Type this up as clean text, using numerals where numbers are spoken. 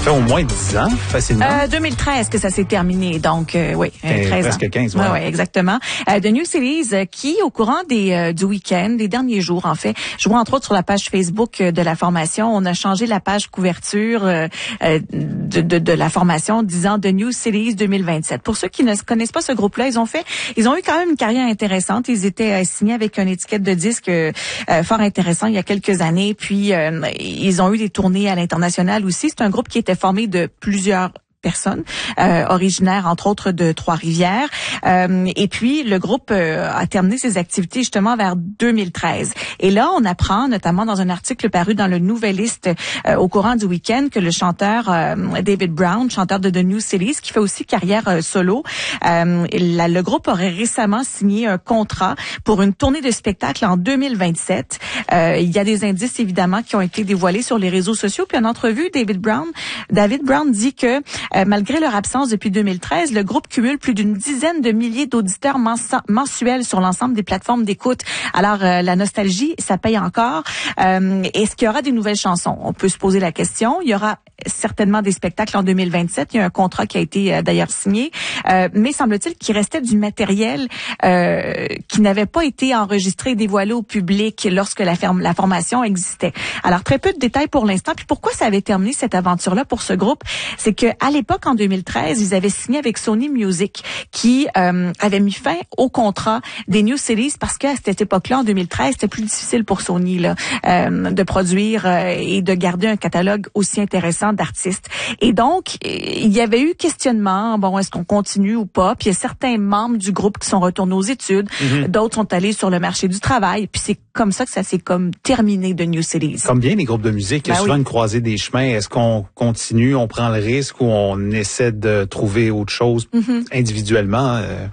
fait au moins 10 ans, facilement. 2013 que ça s'est terminé, donc oui, 13 presque ans. 15, ouais. Oui, exactement. The New Cities qui, au courant du week-end, des derniers jours, en fait, je vois entre autres sur la page Facebook de la formation, on a changé la page couverture de la formation disant The New Cities 2027. Pour ceux qui ne connaissent pas ce groupe-là, ils ont eu quand même une carrière intéressante. Ils étaient signés avec une étiquette de disque fort intéressant il y a quelques années. Puis ils ont eu des tournées à l'international aussi. C'est un groupe qui était formé de plusieurs personnes, originaires entre autres de Trois-Rivières. Et puis le groupe a terminé ses activités justement vers 2013. Et là, on apprend, notamment dans un article paru dans le Nouvelliste au courant du week-end, que le chanteur David Brown, chanteur de The New Cities, qui fait aussi carrière solo, le groupe aurait récemment signé un contrat pour une tournée de spectacle en 2027. Il y a des indices évidemment qui ont été dévoilés sur les réseaux sociaux. Puis en entrevue, David Brown dit que malgré leur absence depuis 2013, le groupe cumule plus d'une dizaine de milliers d'auditeurs mensuels sur l'ensemble des plateformes d'écoute. Alors, la nostalgie, ça paye encore. Est-ce qu'il y aura des nouvelles chansons? On peut se poser la question. Il y aura certainement des spectacles en 2027. Il y a un contrat qui a été d'ailleurs signé. Mais semble-t-il qu'il restait du matériel qui n'avait pas été enregistré et dévoilé au public lorsque la formation existait. Alors, très peu de détails pour l'instant. Puis pourquoi ça avait terminé cette aventure-là pour ce groupe? C'est que à l'époque, en 2013, ils avaient signé avec Sony Music qui avait mis fin au contrat des New Cities parce qu'à cette époque-là, en 2013, c'était plus difficile pour Sony là, de produire et de garder un catalogue aussi intéressant d'artistes. Et donc, il y avait eu questionnement, bon, est-ce qu'on continue ou pas? Puis il y a certains membres du groupe qui sont retournés aux études, d'autres sont allés sur le marché du travail, puis c'est comme ça que ça s'est comme terminé de New Cities. Comme bien les groupes de musique, il y a souvent une croisée des chemins. Est-ce qu'on continue, on prend le risque ou on essaie de trouver autre chose individuellement?